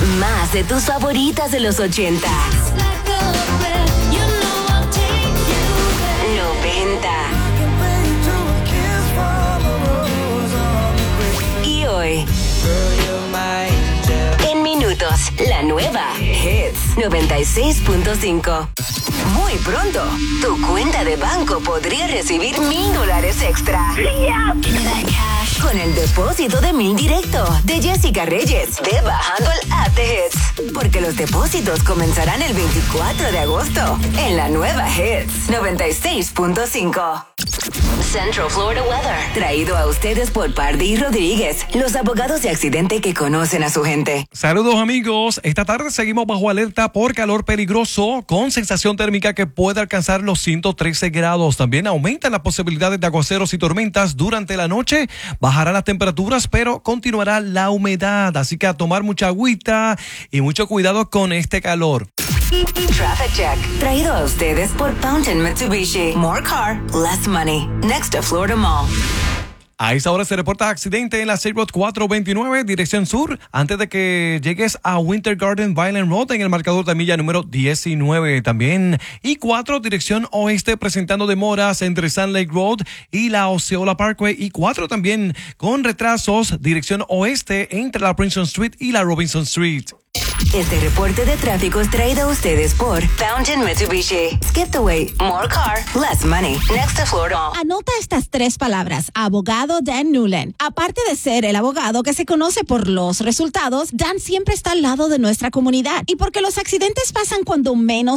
Más de tus favoritas de los 80. 90. Y hoy. En minutos, la nueva Hits 96.5. Muy pronto, tu cuenta de banco podría recibir $1,000 extra. Con el depósito de 1,000 directo de Jessica Reyes de Bajando el App de Hits. Porque los depósitos comenzarán el 24 de agosto en la nueva Hits 96.5. Central Florida Weather. Traído a ustedes por Pardy Rodríguez, los abogados de accidente que conocen a su gente. Saludos amigos, esta tarde seguimos bajo alerta por calor peligroso con sensación térmica que puede alcanzar los 113 grados. También aumentan las posibilidades de aguaceros y tormentas durante la noche. Bajarán las temperaturas, pero continuará la humedad. Así que a tomar mucha agüita y mucho cuidado con este calor. Traffic Check. Traído a ustedes por Fountain Mitsubishi. More car, less money. Next to Florida Mall. A esa hora se reporta accidente en la State Road 429, dirección sur, antes de que llegues a Winter Garden Violent Road en el marcador de milla número 19 también. Y 4, dirección oeste, presentando demoras entre Sand Lake Road y la Osceola Parkway. Y 4 también con retrasos, dirección oeste entre la Princeton Street y la Robinson Street. Este reporte de tráfico es traído a ustedes por Fountain Mitsubishi. Skip the wait. More car, less money. Next to Florida. Anota estas 3 palabras. Abogado Dan Newland. Aparte de ser el abogado que se conoce por los resultados, Dan siempre está al lado de nuestra comunidad. Y porque los accidentes pasan cuando menos